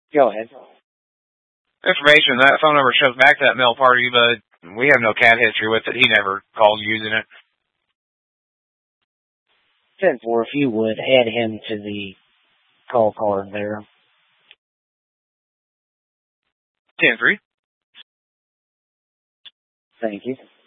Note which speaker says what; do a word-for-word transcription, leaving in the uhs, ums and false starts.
Speaker 1: Go ahead.
Speaker 2: Information, that phone number shows back to that mail party, but we have no cat history with it. He never called using it.
Speaker 1: ten four, if you would, add him to the call card there.
Speaker 2: ten three.
Speaker 1: Thank you.